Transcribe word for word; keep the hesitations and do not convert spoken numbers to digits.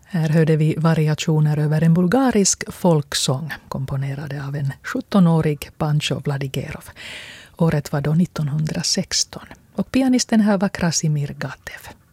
Här hörde vi variationer över en bulgarisk folksång komponerade av en sjuttonårig Pancho Vladigerov. Året var då nittonhundrasexton och pianisten här var Krasimir Gadev.